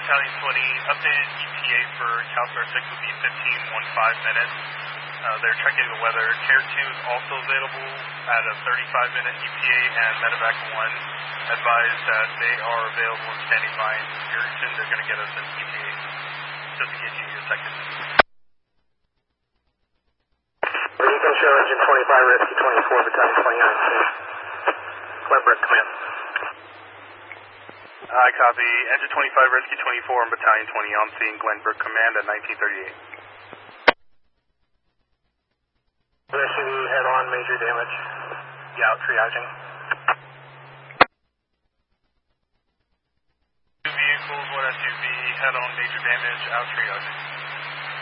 Battalion 20, updated ETA for CalStar 6 will be 15:15 minutes. They're checking the weather. Tier 2 is also available at a 35-minute ETA, and Medevac 1 advised that they are available and standing by. Very soon they're going to get us an ETA, just to get you a second. Recon show engine 25, rescue 24, Battalion 29. Glenbrook, command. I copy. Engine 25, rescue 24, and Battalion 20 on scene, Glenbrook, command at 1938. SUV head-on, major damage. Yeah, triaging. Two vehicles, one SUV, head-on, major damage, out triaging.